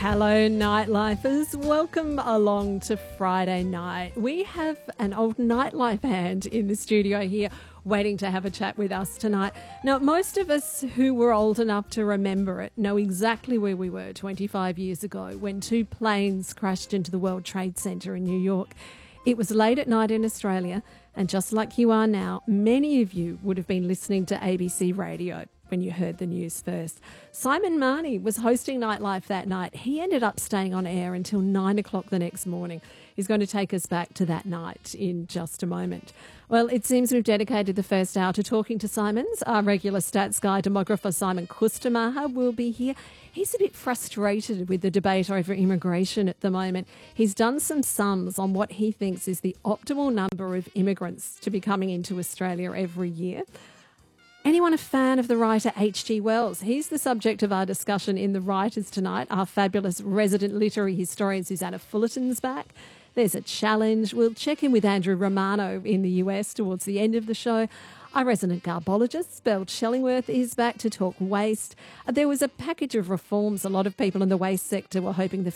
Hello, nightlifers. Welcome along to Friday night. We have an old nightlife hand in the studio here waiting to have a chat with us tonight. Now, most of us who were old enough to remember it know exactly where we were 25 years ago when two planes crashed into the World Trade Center in New York. It was late at night in Australia, and just like you are now, many of you would have been listening to ABC Radio when you heard the news first. Simon Marnie was hosting Nightlife that night. He ended up staying on air until 9 o'clock the next morning. He's going to take us back to that night in just a moment. Well, it seems we've dedicated the first hour to talking to Simons. Our regular stats guy, demographer Simon Kusturmaja, will be here. He's a bit frustrated with the debate over immigration at the moment. He's done some sums on what he thinks is the optimal number of immigrants to be coming into Australia every year. Anyone a fan of the writer H.G. Wells? He's the subject of our discussion in The Writers tonight. Our fabulous resident literary historian Susanna Fullerton's back. There's a challenge. We'll check in with Andrew Romano in the US towards the end of the show. Our resident garbologist, Belle Shellingworth, is back to talk waste. There was a package of reforms a lot of people in the waste sector were hoping the